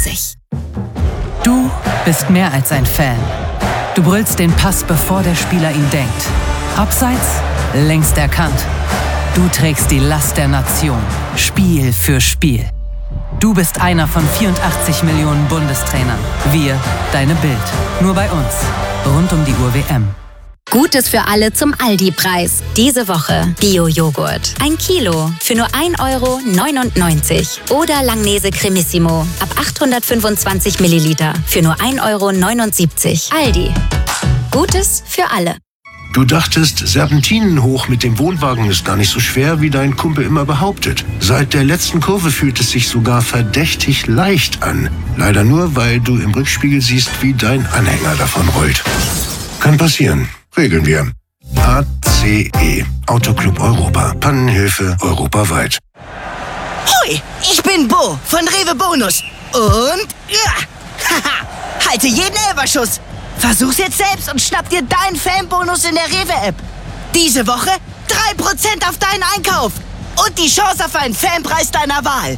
99. Du bist mehr als ein Fan. Du brüllst den Pass, bevor der Spieler ihn denkt. Abseits, längst erkannt. Du trägst die Last der Nation, Spiel für Spiel. Du bist einer von 84 Millionen Bundestrainern. Wir, deine Bild. Nur bei uns. Rund um die Uhr WM. Gutes für alle zum Aldi-Preis. Diese Woche Bio-Joghurt. 1 Kilo für nur 1,99 € Oder Langnese Cremissimo ab 825 Milliliter für nur 1,79 €. Aldi. Gutes für alle. Du dachtest, Serpentinen hoch mit dem Wohnwagen ist gar nicht so schwer, wie dein Kumpel immer behauptet. Seit der letzten Kurve fühlt es sich sogar verdächtig leicht an. Leider nur, weil du im Rückspiegel siehst, wie dein Anhänger davon rollt. Kann passieren. Regeln wir. ACE. Autoclub Europa. Pannenhilfe europaweit. Hoi, ich bin Bo von Rewe Bonus. Und haha, halte jeden Elferschuss. Versuch's jetzt selbst und schnapp dir deinen Fanbonus in der Rewe-App. Diese Woche 3% auf deinen Einkauf. Und die Chance auf einen Fanpreis deiner Wahl.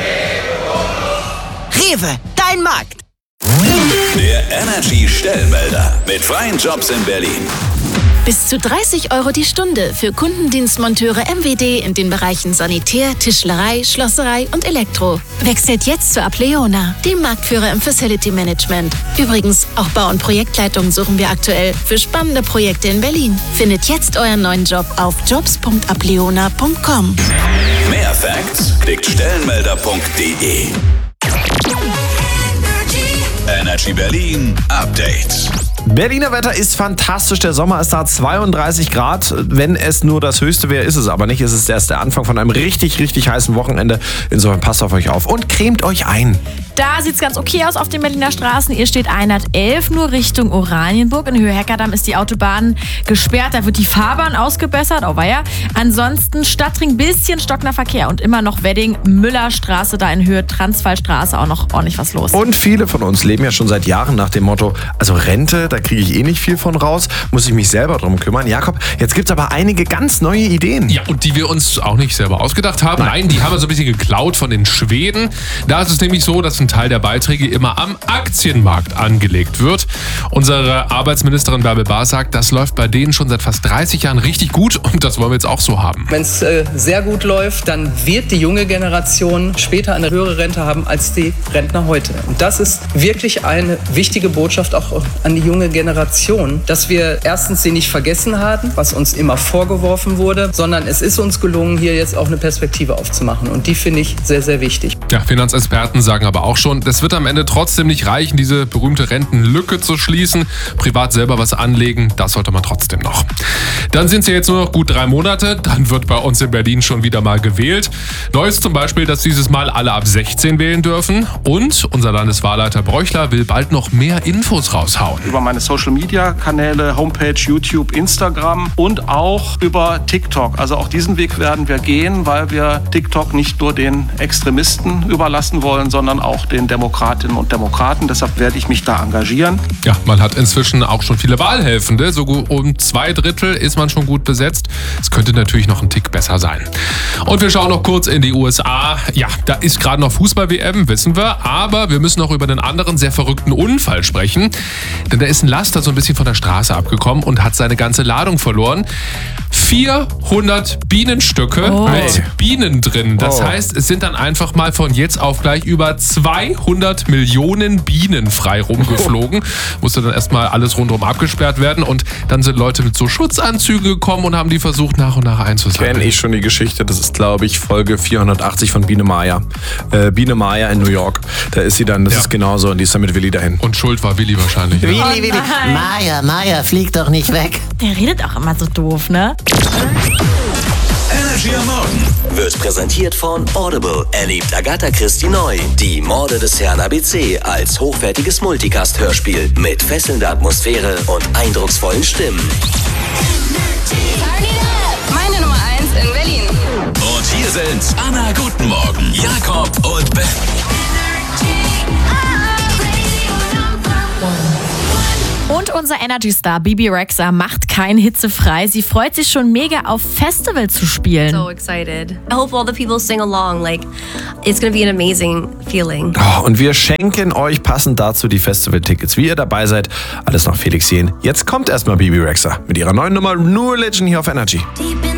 Rewe, dein Markt. Der Energy-Stellmelder mit freien Jobs in Berlin. Bis zu 30 € die Stunde für Kundendienstmonteure MWD in den Bereichen Sanitär, Tischlerei, Schlosserei und Elektro. Wechselt jetzt zu Apleona, dem Marktführer im Facility Management. Übrigens, auch Bau- und Projektleitung suchen wir aktuell für spannende Projekte in Berlin. Findet jetzt euren neuen Job auf jobs.apleona.com. Mehr Facts klickt stellenmelder.de. Energy Berlin Update. Berliner Wetter ist fantastisch, der Sommer ist da, 32 Grad. Wenn es nur das Höchste wäre, ist es aber nicht. Es ist erst der Anfang von einem richtig, richtig heißen Wochenende. Insofern passt auf euch auf und cremt euch ein. Da sieht es ganz okay aus auf den Berliner Straßen. Ihr steht 111, nur Richtung Oranienburg. In Höhe Heckerdamm ist die Autobahn gesperrt. Da wird die Fahrbahn ausgebessert. Oh weia. Ansonsten Stadtring, bisschen stockender Verkehr. Und immer noch Wedding, Müllerstraße, da in Höhe Transvallstraße auch noch ordentlich was los. Und viele von uns leben ja schon seit Jahren nach dem Motto, also Rente, da kriege ich eh nicht viel von raus, muss ich mich selber drum kümmern. Jakob, jetzt gibt es aber einige ganz neue Ideen. Ja, und die wir uns auch nicht selber ausgedacht haben. Nein, die haben wir so ein bisschen geklaut von den Schweden. Da ist es nämlich so, dass ein Teil der Beiträge immer am Aktienmarkt angelegt wird. Unsere Arbeitsministerin Bärbel Baas sagt, das läuft bei denen schon seit fast 30 Jahren richtig gut und das wollen wir jetzt auch so haben. Wenn es sehr gut läuft, dann wird die junge Generation später eine höhere Rente haben als die Rentner heute. Und das ist wirklich eine wichtige Botschaft auch an die junge Generation, dass wir erstens sie nicht vergessen haben, was uns immer vorgeworfen wurde, sondern es ist uns gelungen, hier jetzt auch eine Perspektive aufzumachen. Und die finde ich sehr, sehr wichtig. Ja, Finanzexperten sagen aber auch schon, das wird am Ende trotzdem nicht reichen, diese berühmte Rentenlücke zu schließen. Privat selber was anlegen, das sollte man trotzdem noch. Dann sind es ja jetzt nur noch gut 3 Monate, dann wird bei uns in Berlin schon wieder mal gewählt. Neu ist zum Beispiel, dass dieses Mal alle ab 16 wählen dürfen. Und unser Landeswahlleiter Bräuchler will bald noch mehr Infos raushauen. Über meine Social-Media-Kanäle, Homepage, YouTube, Instagram und auch über TikTok. Also auch diesen Weg werden wir gehen, weil wir TikTok nicht nur den Extremisten überlassen wollen, sondern auch den Demokratinnen und Demokraten. Deshalb werde ich mich da engagieren. Ja, man hat inzwischen auch schon viele Wahlhelfende. So um 2/3 ist man schon gut besetzt. Es könnte natürlich noch ein Tick besser sein. Und wir schauen noch kurz in die USA. Ja, da ist gerade noch Fußball-WM, wissen wir. Aber wir müssen noch über einen anderen sehr verrückten Unfall sprechen. Denn da ist ein Laster so ein bisschen von der Straße abgekommen und hat seine ganze Ladung verloren. 400 Bienenstöcke mit Bienen drin. Das heißt, es sind dann einfach mal von jetzt auf gleich über 200 Millionen Bienen frei rumgeflogen. Musste dann erstmal alles rundherum abgesperrt werden und dann sind Leute mit so Schutzanzügen gekommen und haben die versucht nach und nach einzusammeln. Kenne ich schon die Geschichte, das ist glaube ich Folge 480 von Biene Maya. Biene Maya in New York, da ist sie dann, das ist genauso und die ist dann mit Willi dahin. Und schuld war Willi wahrscheinlich. Willi. Maya, flieg doch nicht weg. Der redet auch immer so doof, ne? Energy am Morgen wird präsentiert von Audible. Erlebt Agatha Christie neu. Die Morde des Herrn ABC als hochwertiges Multicast-Hörspiel mit fesselnder Atmosphäre und eindrucksvollen Stimmen. Meine Nummer 1 in Berlin. Und hier sind Anna, guten Morgen, Jakob und Ben. Und unser Energy-Star Bebe Rexha macht kein Hitze frei. Sie freut sich schon mega auf Festival zu spielen. So excited. I hope all the people sing along. Like, it's gonna be an amazing feeling. Oh, und wir schenken euch passend dazu die Festival-Tickets. Wie ihr dabei seid, alles nach Felix Jähn. Jetzt kommt erstmal Bebe Rexha mit ihrer neuen Nummer New Religion hier auf Energy. Deep